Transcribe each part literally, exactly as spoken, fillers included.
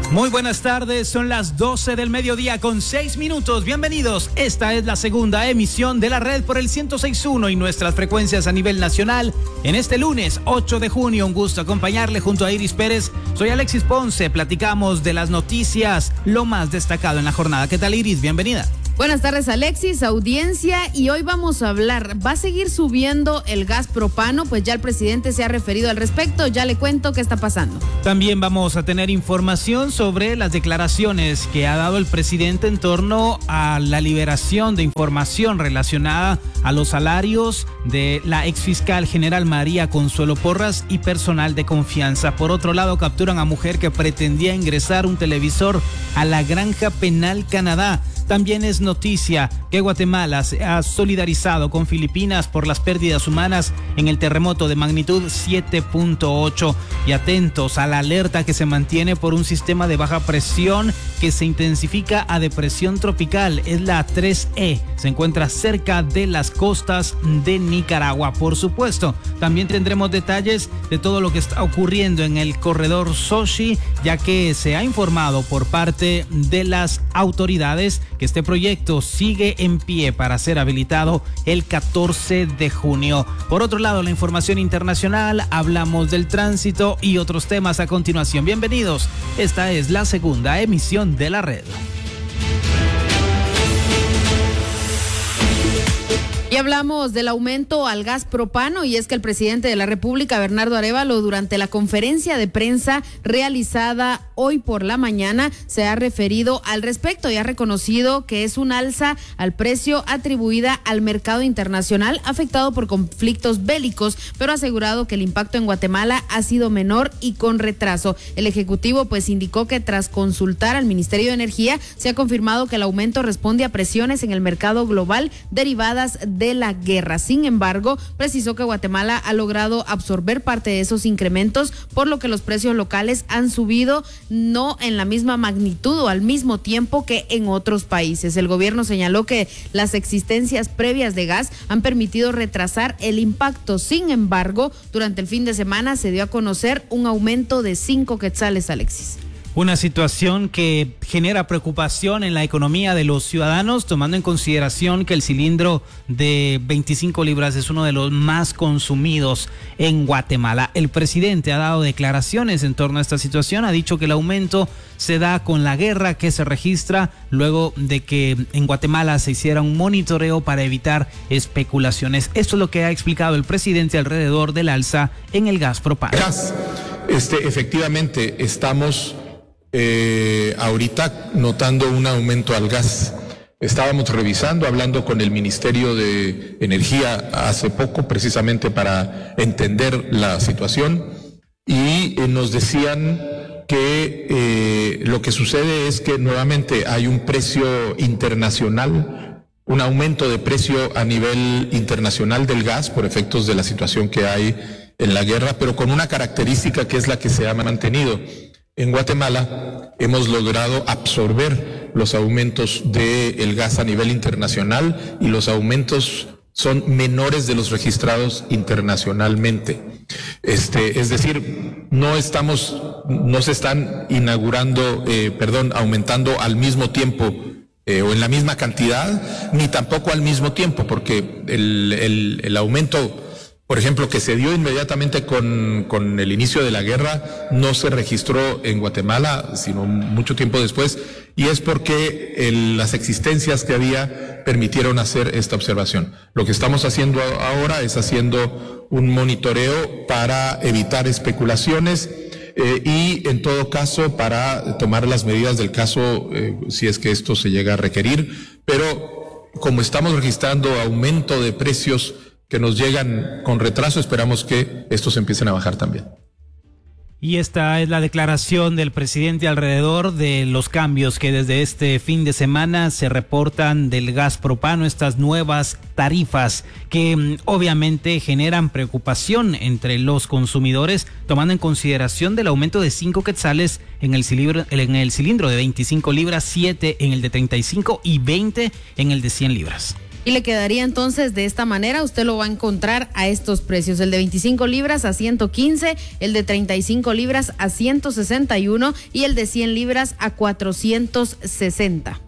Muy buenas tardes, son las doce del mediodía con seis minutos. Bienvenidos, esta es la segunda emisión de la red por el ciento seis punto uno y nuestras frecuencias a nivel nacional. En este lunes ocho de junio, un gusto acompañarle junto a Iris Pérez. Soy Alexis Ponce, platicamos de las noticias, lo más destacado en la jornada. ¿Qué tal, Iris? Bienvenida. Buenas tardes, Alexis, audiencia, y hoy vamos a hablar, ¿va a seguir subiendo el gas propano? Pues ya el presidente se ha referido al respecto, ya le cuento qué está pasando. También vamos a tener información sobre las declaraciones que ha dado el presidente en torno a la liberación de información relacionada a los salarios de la exfiscal general María Consuelo Porras y personal de confianza. Por otro lado, capturan a mujer que pretendía ingresar un televisor a la Granja Penal Canadá. También es noticia que Guatemala se ha solidarizado con Filipinas por las pérdidas humanas en el terremoto de magnitud siete punto ocho. Y atentos a la alerta que se mantiene por un sistema de baja presión que se intensifica a depresión tropical. Es la tres E. Se encuentra cerca de las costas de Nicaragua. Por supuesto, también tendremos detalles de todo lo que está ocurriendo en el corredor Xochitl, ya que se ha informado por parte de las autoridades que este proyecto sigue en pie para ser habilitado el catorce de junio. Por otro lado, la información internacional, hablamos del tránsito y otros temas a continuación. Bienvenidos, esta es la segunda emisión de la red. Y hablamos del aumento al gas propano, y es que el presidente de la República, Bernardo Arévalo, durante la conferencia de prensa realizada hoy por la mañana, se ha referido al respecto y ha reconocido que es un alza al precio atribuida al mercado internacional afectado por conflictos bélicos, pero ha asegurado que el impacto en Guatemala ha sido menor y con retraso. El Ejecutivo pues indicó que tras consultar al Ministerio de Energía se ha confirmado que el aumento responde a presiones en el mercado global derivadas de de la guerra. Sin embargo, precisó que Guatemala ha logrado absorber parte de esos incrementos, por lo que los precios locales han subido no en la misma magnitud o al mismo tiempo que en otros países. El gobierno señaló que las existencias previas de gas han permitido retrasar el impacto. Sin embargo, durante el fin de semana se dio a conocer un aumento de cinco quetzales, Alexis. Una situación que genera preocupación en la economía de los ciudadanos, tomando en consideración que el cilindro de veinticinco libras es uno de los más consumidos en Guatemala. El presidente ha dado declaraciones en torno a esta situación, ha dicho que el aumento se da con la guerra que se registra luego de que en Guatemala se hiciera un monitoreo para evitar especulaciones. Esto es lo que ha explicado el presidente alrededor del alza en el gas propano. Gas, este, efectivamente, estamos Eh, ahorita notando un aumento al gas. Estábamos revisando, hablando con el Ministerio de Energía hace poco, precisamente para entender la situación, y eh, nos decían que eh, lo que sucede es que nuevamente hay un precio internacional, un aumento de precio a nivel internacional del gas por efectos de la situación que hay en la guerra, pero con una característica que es la que se ha mantenido. En Guatemala hemos logrado absorber los aumentos del gas a nivel internacional y los aumentos son menores de los registrados internacionalmente. Este, es decir, no estamos, no se están inaugurando, eh, perdón, aumentando al mismo tiempo eh, o en la misma cantidad, ni tampoco al mismo tiempo, porque el, el, el aumento, por ejemplo, que se dio inmediatamente con, con el inicio de la guerra, no se registró en Guatemala, sino mucho tiempo después, y es porque el, las existencias que había permitieron hacer esta observación. Lo que estamos haciendo ahora es haciendo un monitoreo para evitar especulaciones eh, y, en todo caso, para tomar las medidas del caso eh, si es que esto se llega a requerir. Pero como estamos registrando aumento de precios que nos llegan con retraso, esperamos que estos empiecen a bajar también. Y esta es la declaración del presidente alrededor de los cambios que desde este fin de semana se reportan del gas propano, estas nuevas tarifas que obviamente generan preocupación entre los consumidores, tomando en consideración del aumento de cinco quetzales en el cilindro, en el cilindro de veinticinco libras, siete en el de treinta y cinco y veinte en el de cien libras. Y le quedaría entonces de esta manera, usted lo va a encontrar a estos precios, el de veinticinco libras a ciento quince, el de treinta y cinco libras a ciento sesenta y uno y el de cien libras a cuatrocientos sesenta.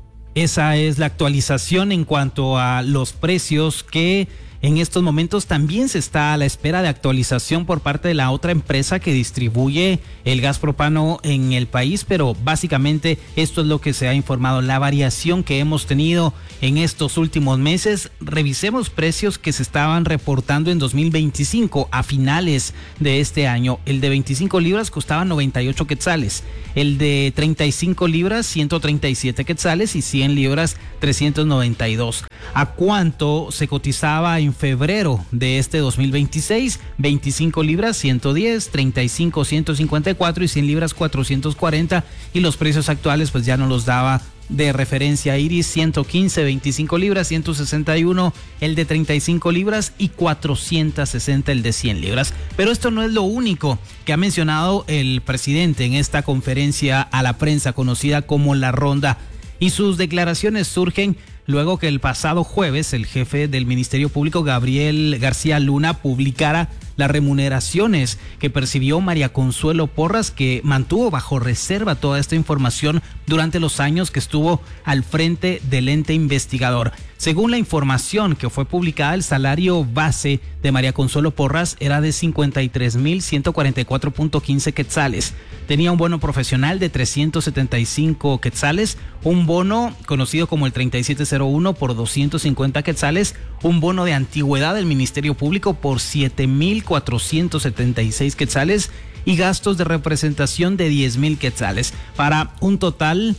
Esa es la actualización en cuanto a los precios que en estos momentos también se está a la espera de actualización por parte de la otra empresa que distribuye el gas propano en el país, pero básicamente esto es lo que se ha informado, la variación que hemos tenido en estos últimos meses. Revisemos precios que se estaban reportando en dos mil veinticinco a finales de este año. El de veinticinco libras costaba noventa y ocho quetzales, el de treinta y cinco libras ciento treinta y siete quetzales y cien libras trescientos noventa y dos. ¿A cuánto se cotizaba en febrero de este dos mil veintiséis? veinticinco libras ciento diez, treinta y cinco ciento cincuenta y cuatro y cien libras cuatrocientos cuarenta, y los precios actuales pues ya no los daba de referencia Iris. Ciento quince, veinticinco libras ciento sesenta y uno el de treinta y cinco libras y cuatrocientos sesenta el de cien libras. Pero esto no es lo único que ha mencionado el presidente en esta conferencia a la prensa conocida como La Ronda, y sus declaraciones surgen luego que el pasado jueves el jefe del Ministerio Público, Gabriel García Luna, publicara las remuneraciones que percibió María Consuelo Porras, que mantuvo bajo reserva toda esta información durante los años que estuvo al frente del ente investigador. Según la información que fue publicada, el salario base de María Consuelo Porras era de cincuenta y tres mil ciento cuarenta y cuatro punto quince quetzales. Tenía un bono profesional de trescientos setenta y cinco quetzales, un bono conocido como el treinta y siete cero uno por doscientos cincuenta quetzales, un bono de antigüedad del Ministerio Público por siete mil cuatrocientos setenta y seis quetzales y gastos de representación de diez mil quetzales, para un total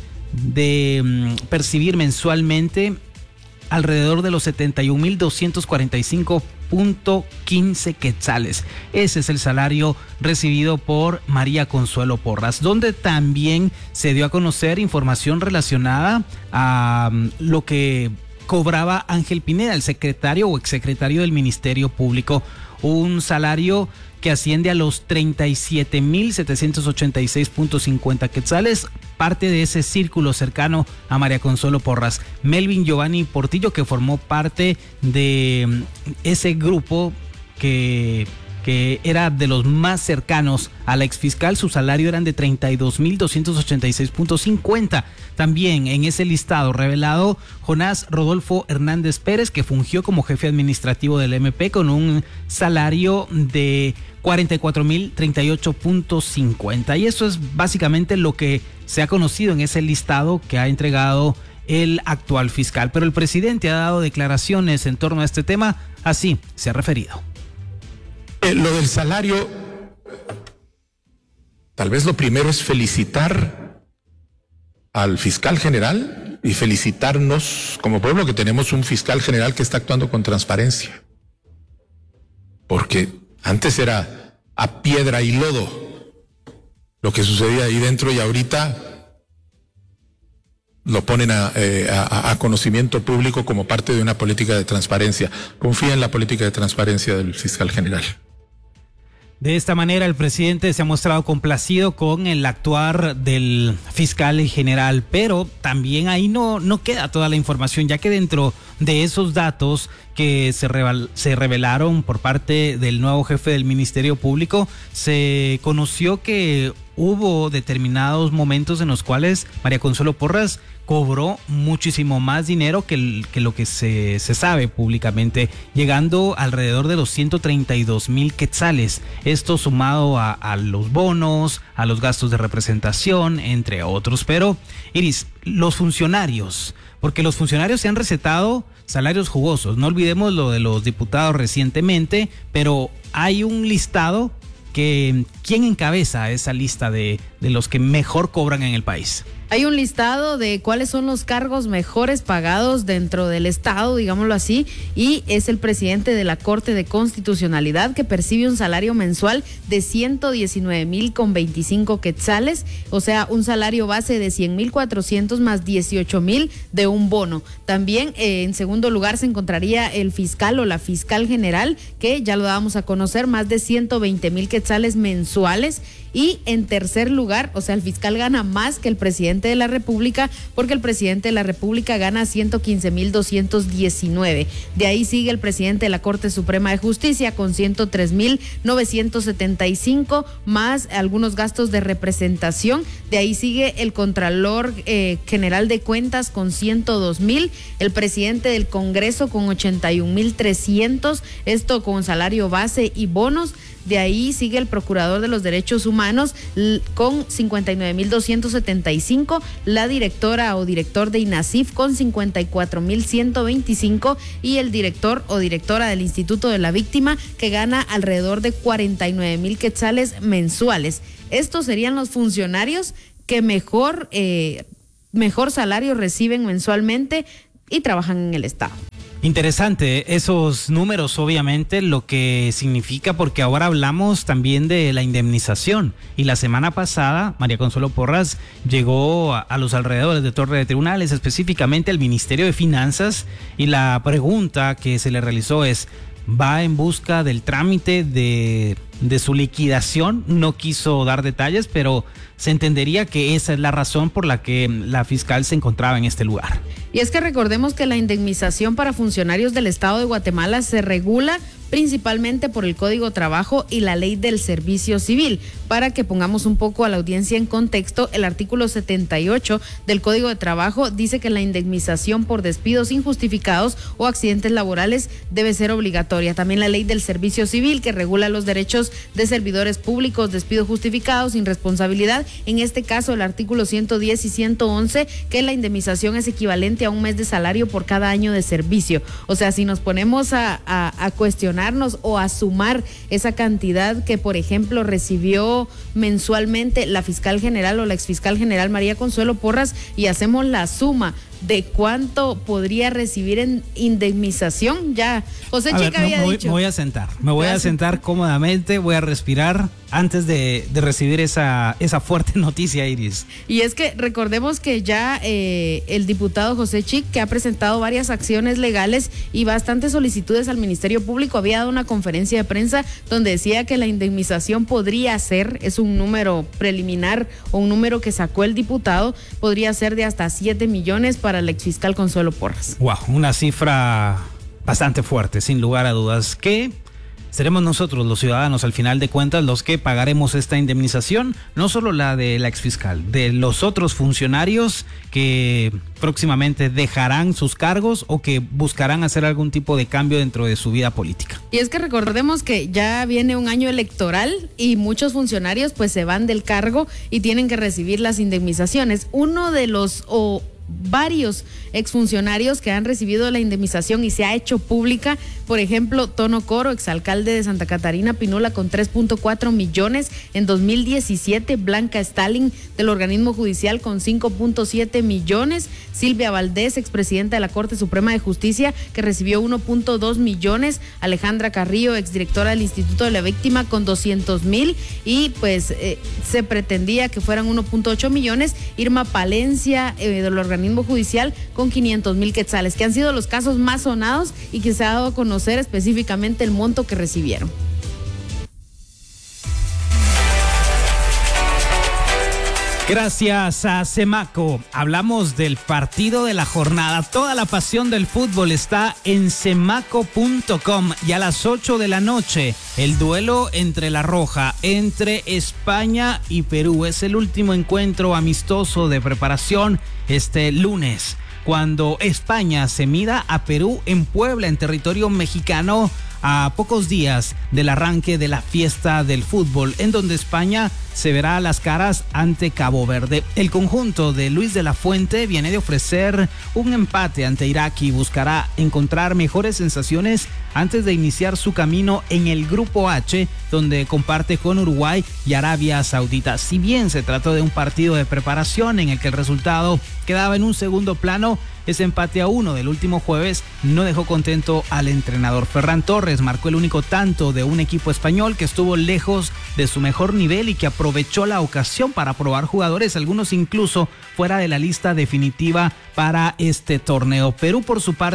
de mm, percibir mensualmente alrededor de los setenta y un mil doscientos cuarenta y cinco punto quince quetzales. Ese es el salario recibido por María Consuelo Porras, donde también se dio a conocer información relacionada a um, lo que cobraba Ángel Pineda, el secretario o exsecretario del Ministerio Público, un salario que asciende a los treinta y siete mil setecientos ochenta y seis punto cincuenta quetzales, parte de ese círculo cercano a María Consuelo Porras. Melvin Giovanni Portillo, que formó parte de ese grupo que, que era de los más cercanos a la exfiscal, su salario eran de treinta y dos mil doscientos ochenta y seis punto cincuenta. También en ese listado revelado, Jonás Rodolfo Hernández Pérez, que fungió como jefe administrativo del M P con un salario de cuarenta y cuatro mil treinta y ocho punto cincuenta. Y eso es básicamente lo que se ha conocido en ese listado que ha entregado el actual fiscal. Pero el presidente ha dado declaraciones en torno a este tema, así se ha referido. Eh, lo del salario, tal vez lo primero es felicitar al fiscal general y felicitarnos como pueblo que tenemos un fiscal general que está actuando con transparencia. Porque antes era a piedra y lodo lo que sucedía ahí dentro, y ahorita lo ponen a, eh, a, a conocimiento público como parte de una política de transparencia. Confía en la política de transparencia del fiscal general. De esta manera, el presidente se ha mostrado complacido con el actuar del fiscal general, pero también ahí no, no queda toda la información, ya que dentro de esos datos que se, revel, se revelaron por parte del nuevo jefe del Ministerio Público, se conoció que hubo determinados momentos en los cuales María Consuelo Porras cobró muchísimo más dinero que, el, que lo que se, se sabe públicamente, llegando alrededor de los ciento treinta y dos mil quetzales. Esto sumado a, a los bonos, a los gastos de representación, entre otros. Pero, Iris, los funcionarios, porque los funcionarios se han recetado salarios jugosos. No olvidemos lo de los diputados recientemente, pero hay un listado que, ¿quién encabeza esa lista de, de los que mejor cobran en el país? Hay un listado de cuáles son los cargos mejores pagados dentro del Estado, digámoslo así, y es el presidente de la Corte de Constitucionalidad, que percibe un salario mensual de ciento diecinueve mil con veinticinco quetzales, o sea, un salario base de cien mil cuatrocientos más dieciocho mil de un bono. También eh, en segundo lugar se encontraría el fiscal o la fiscal general, que ya lo dábamos a conocer, más de ciento veinte mil quetzales mensuales. Y en tercer lugar, o sea, el fiscal gana más que el presidente de la República, porque el presidente de la República gana ciento quince mil doscientos diecinueve. De ahí sigue el presidente de la Corte Suprema de Justicia con ciento tres mil novecientos setenta y cinco, más algunos gastos de representación. De ahí sigue el Contralor eh, General de Cuentas con ciento dos mil, el presidente del Congreso con ochenta y un mil trescientos, esto con salario base y bonos. De ahí sigue el Procurador de los Derechos Humanos con cincuenta y nueve mil doscientos setenta y cinco, la directora o director de INASIF con cincuenta y cuatro mil ciento veinticinco y el director o directora del Instituto de la Víctima, que gana alrededor de cuarenta y nueve mil quetzales mensuales. Estos serían los funcionarios que mejor, eh, mejor salario reciben mensualmente y trabajan en el Estado. Interesante esos números, obviamente, lo que significa, porque ahora hablamos también de la indemnización. Y la semana pasada, María Consuelo Porras llegó a, a los alrededores de Torre de Tribunales, específicamente al Ministerio de Finanzas, y la pregunta que se le realizó es: ¿va en busca del trámite de, de su liquidación? No quiso dar detalles, pero se entendería que esa es la razón por la que la fiscal se encontraba en este lugar. Y es que recordemos que la indemnización para funcionarios del Estado de Guatemala se regula principalmente por el Código Trabajo y la Ley del Servicio Civil. Para que pongamos un poco a la audiencia en contexto, el artículo setenta y ocho del Código de Trabajo dice que la indemnización por despidos injustificados o accidentes laborales debe ser obligatoria. También la Ley del Servicio Civil, que regula los derechos de servidores públicos, despidos justificados sin responsabilidad. En este caso, el artículo ciento diez y ciento once, que la indemnización es equivalente a un mes de salario por cada año de servicio. O sea, si nos ponemos a, a, a cuestionar o a sumar esa cantidad que, por ejemplo, recibió mensualmente la fiscal general o la exfiscal general María Consuelo Porras, y hacemos la suma de cuánto podría recibir en indemnización, ya José a Chica ver, no, había me voy, dicho. Me voy a sentar, me voy Gracias. a sentar cómodamente, voy a respirar antes de, de recibir esa, esa fuerte noticia, Iris. Y es que recordemos que ya eh, el diputado José Chic, que ha presentado varias acciones legales y bastantes solicitudes al Ministerio Público, había dado una conferencia de prensa donde decía que la indemnización podría ser, es un número preliminar o un número que sacó el diputado, podría ser de hasta siete millones para la exfiscal Consuelo Porras. Wow, una cifra bastante fuerte, sin lugar a dudas, que seremos nosotros los ciudadanos al final de cuentas los que pagaremos esta indemnización, no solo la de la exfiscal, de los otros funcionarios que próximamente dejarán sus cargos o que buscarán hacer algún tipo de cambio dentro de su vida política. Y es que recordemos que ya viene un año electoral y muchos funcionarios pues se van del cargo y tienen que recibir las indemnizaciones. Uno de los o varios exfuncionarios que han recibido la indemnización y se ha hecho pública, por ejemplo, Tono Coro, exalcalde de Santa Catarina Pinula, con tres punto cuatro millones en dos mil diecisiete, Blanca Stalin del organismo judicial con cinco punto siete millones, Silvia Valdés, expresidenta de la Corte Suprema de Justicia, que recibió uno punto dos millones, Alejandra Carrillo, exdirectora del Instituto de la Víctima, con doscientos mil, y pues eh, se pretendía que fueran uno punto ocho millones, Irma Palencia eh, del organismo judicial con quinientos mil quetzales, que han sido los casos más sonados y que se ha dado a conocer específicamente el monto que recibieron. Gracias a Semaco. Hablamos del partido de la jornada. Toda la pasión del fútbol está en semaco punto com, y a las ocho de la noche el duelo entre la Roja, entre España y Perú. Es el último encuentro amistoso de preparación este lunes, cuando España se mida a Perú en Puebla, en territorio mexicano, a pocos días del arranque de la fiesta del fútbol, en donde España se verá a las caras ante Cabo Verde. El conjunto de Luis de la Fuente viene de ofrecer un empate ante Irak y buscará encontrar mejores sensaciones antes de iniciar su camino en el Grupo H, donde comparte con Uruguay y Arabia Saudita. Si bien se trató de un partido de preparación en el que el resultado quedaba en un segundo plano, ese empate a uno del último jueves no dejó contento al entrenador. Ferran Torres marcó el único tanto de un equipo español que estuvo lejos de su mejor nivel y que aprovechó la ocasión para probar jugadores, algunos incluso fuera de la lista definitiva para este torneo. Perú, por su parte,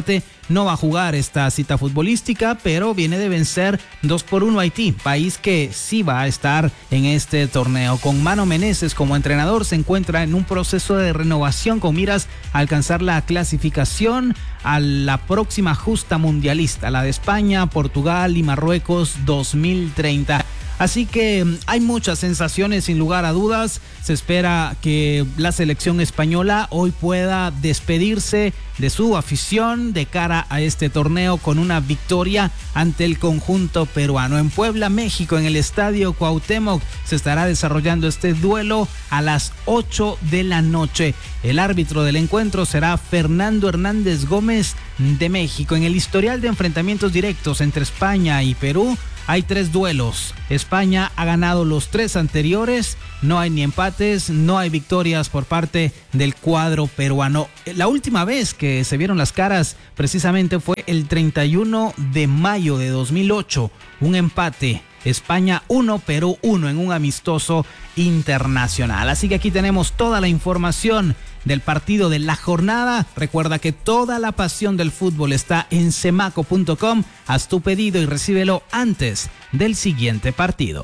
no va a jugar esta cita futbolística, pero viene de vencer dos por uno a Haití, país que sí va a estar en este torneo. Con Mano Meneses como entrenador, se encuentra en un proceso de renovación con miras a alcanzar la clasificación a la próxima justa mundialista, la de España, Portugal y Marruecos dos mil treinta. Así que hay muchas sensaciones, sin lugar a dudas. Se espera que la selección española hoy pueda despedirse de su afición de cara a este torneo con una victoria ante el conjunto peruano. En Puebla, México, en el Estadio Cuauhtémoc, se estará desarrollando este duelo a las ocho de la noche. El árbitro del encuentro será Fernando Hernández Gómez de México. En el historial de enfrentamientos directos entre España y Perú, hay tres duelos. España ha ganado los tres anteriores, no hay ni empates, no hay victorias por parte del cuadro peruano. La última vez que se vieron las caras precisamente fue el treinta y uno de mayo de dos mil ocho, un empate. España uno, Perú uno en un amistoso internacional. Así que aquí tenemos toda la información del partido de la jornada. Recuerda que toda la pasión del fútbol está en semaco punto com. Haz tu pedido y recíbelo antes del siguiente partido.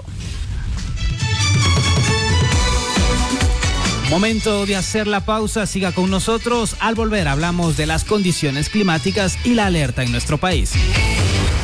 Momento de hacer la pausa. Siga con nosotros. Al volver hablamos de las condiciones climáticas y la alerta en nuestro país.